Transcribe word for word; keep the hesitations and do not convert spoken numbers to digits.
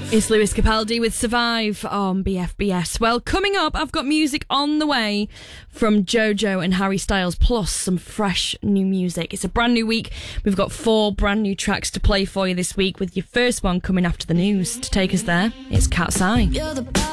It's Lewis Capaldi with Survive on B F B S. Well, coming up, I've got music on the way from JoJo and Harry Styles, plus some fresh new music. It's a brand new week. We've got four brand new tracks to play for you this week, with your first one coming after the news. To take us there, it's Cat's Eye.